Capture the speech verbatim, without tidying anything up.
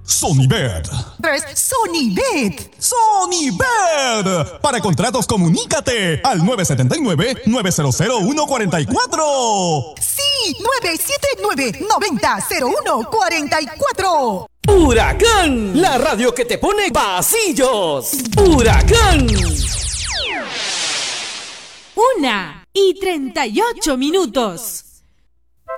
Sonybet. tres. Sonybet. Sonybet. Para contratos, comunícate al nueve siete nueve, nueve cero cero, uno cuatro cuatro. Sí, nueve siete nueve, nueve cero cero uno cuatro cuatro. Huracán, la radio que te pone pasillos. Huracán. Una y treinta y ocho minutos.